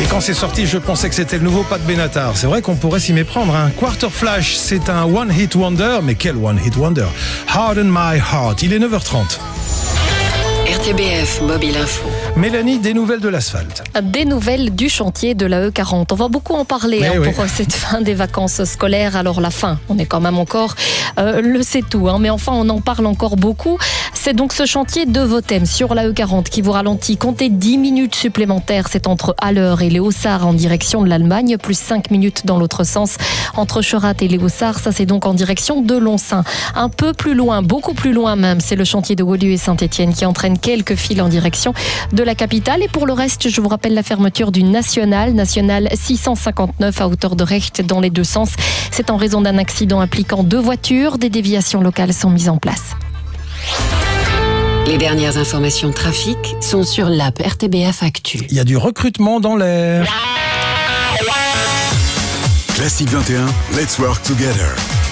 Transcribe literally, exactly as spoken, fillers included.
quand c'est sorti, je pensais que c'était le nouveau Pat Benatar. C'est vrai qu'on pourrait s'y méprendre. Un Quarter Flash, c'est un One Hit Wonder. Mais quel One Hit Wonder? Harden My Heart. Il est neuf heures trente. R T B F Mobile Info. Mélanie, des nouvelles de l'asphalte. Des nouvelles du chantier de la E quarante. On va beaucoup en parler hein, oui. pour cette fin des vacances scolaires. Alors la fin, on est quand même encore euh, le c'est tout. Hein, mais enfin, on en parle encore beaucoup. C'est donc ce chantier de Votem sur la E quarante qui vous ralentit. Comptez dix minutes supplémentaires. C'est entre Haller et Léosard en direction de l'Allemagne, plus cinq minutes dans l'autre sens entre Cherat et Léosard. Ça, c'est donc en direction de Lonsin. Un peu plus loin, beaucoup plus loin même, c'est le chantier de Woluwe et Saint-Étienne qui entraîne quelques files en direction de la capitale. Et pour le reste, je vous rappelle la fermeture du National, National six cent cinquante-neuf à hauteur de Recht dans les deux sens. C'est en raison d'un accident impliquant deux voitures. Des déviations locales sont mises en place. Les dernières informations trafic sont sur l'app R T B F Actu. Il y a du recrutement dans l'air. Classique vingt et un, let's work together.